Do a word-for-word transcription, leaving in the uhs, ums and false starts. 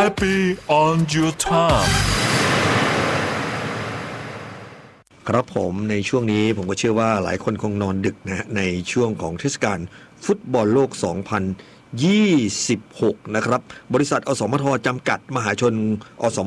happy on your time ครับผมในช่วงนี้ผมก็เชื่อว่าหลายคนคงนอนดึกนะในช่วงของเทศกาลฟุตบอลโลกสองพันยี่สิบหกนะครับบริษัทอสมทจำกัดมหาชนอส